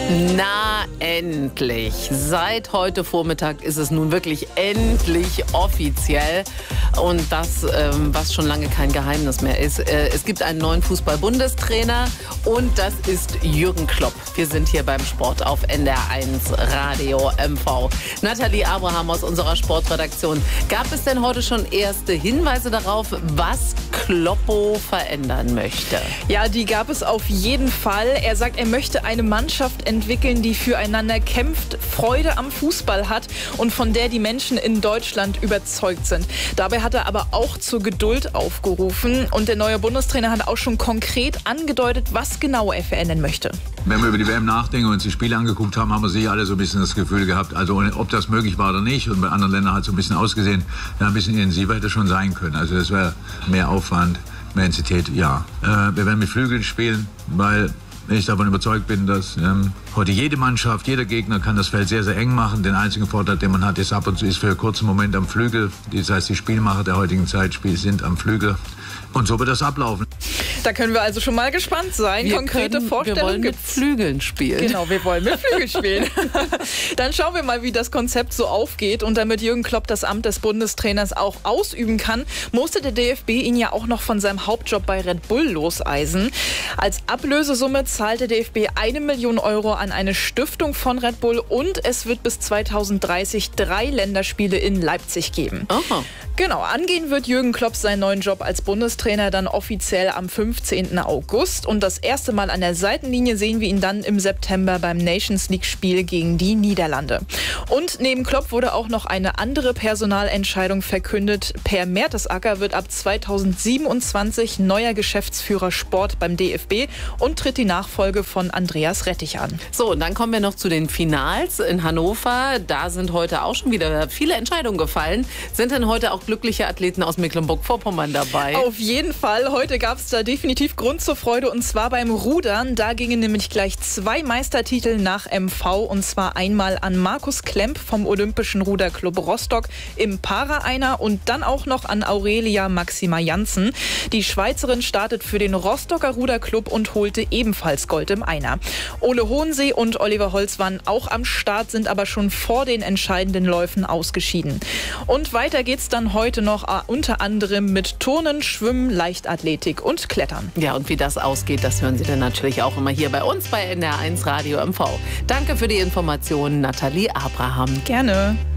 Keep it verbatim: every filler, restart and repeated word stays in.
Na, endlich. Seit heute Vormittag ist es nun wirklich endlich offiziell. Und das, ähm, was schon lange kein Geheimnis mehr ist. Äh, es gibt einen neuen Fußball-Bundestrainer und das ist Jürgen Klopp. Wir sind hier beim Sport auf N D R eins Radio M V. Nathalie Abraham aus unserer Sportredaktion. Gab es denn heute schon erste Hinweise darauf, was Kloppo verändern möchte? Ja, die gab es auf jeden Fall. Er sagt, er möchte eine Mannschaft entwickeln, die füreinander kämpft, Freude am Fußball hat und von der die Menschen in Deutschland überzeugt sind. Dabei hat er aber auch zur Geduld aufgerufen. Und der neue Bundestrainer hat auch schon konkret angedeutet, was genau er verändern möchte. Wenn wir über die W M nachdenken und uns die Spiele angeguckt haben, haben wir sicher alle so ein bisschen das Gefühl gehabt, also ob das möglich war oder nicht. Und bei anderen Ländern hat es so ein bisschen ausgesehen, ja, ein bisschen intensiver hätte es schon sein können. Also das wäre mehr Aufwand, mehr Intensität, ja. Äh, wir werden mit Flügeln spielen, weil ich davon überzeugt bin, dass ähm, heute jede Mannschaft, jeder Gegner kann das Feld sehr, sehr eng machen. Den einzigen Vorteil, den man hat, ist ab und zu ist für einen kurzen Moment am Flügel. Das heißt, die Spielmacher der heutigen Zeit sind am Flügel. Und so wird das ablaufen. Da können wir also schon mal gespannt sein. Wir Konkrete können, Vorstellungen wir wollen mit gibt's. Flügeln spielen. Genau, wir wollen mit Flügeln spielen. Dann schauen wir mal, wie das Konzept so aufgeht. Und damit Jürgen Klopp das Amt des Bundestrainers auch ausüben kann, musste der D F B ihn ja auch noch von seinem Hauptjob bei Red Bull loseisen. Als Ablösesumme zahlt der D F B eine Million Euro an eine Stiftung von Red Bull und es wird bis zweitausenddreißig drei Länderspiele in Leipzig geben. Aha. Genau, angehen wird Jürgen Klopp seinen neuen Job als Bundestrainer dann offiziell am fünfzehnten August. Und das erste Mal an der Seitenlinie sehen wir ihn dann im September beim Nations League-Spiel gegen die Niederlande. Und neben Klopp wurde auch noch eine andere Personalentscheidung verkündet. Per Mertesacker wird ab zweitausendsiebenundzwanzig neuer Geschäftsführer Sport beim D F B und tritt die Nachfolge von Andreas Rettich an. So, und dann kommen wir noch zu den Finals in Hannover. Da sind heute auch schon wieder viele Entscheidungen gefallen. Sind denn heute auch glückliche Athleten aus Mecklenburg-Vorpommern dabei? Auf jeden Fall. Heute gab es da definitiv Grund zur Freude und zwar beim Rudern. Da gingen nämlich gleich zwei Meistertitel nach M V und zwar einmal an Markus Klemp vom Olympischen Ruderclub Rostock im Para-Einer und dann auch noch an Aurelia Maxima Janssen. Die Schweizerin startet für den Rostocker Ruderclub und holte ebenfalls Gold im Einer. Ole Hohensee und Oliver Holz waren auch am Start, sind aber schon vor den entscheidenden Läufen ausgeschieden. Und weiter geht's dann heute noch äh, unter anderem mit Turnen, Schwimmen, Leichtathletik und Klettern. Ja, und wie das ausgeht, das hören Sie dann natürlich auch immer hier bei uns bei N D R eins Radio M V. Danke für die Informationen, Nathalie Abraham. Gerne.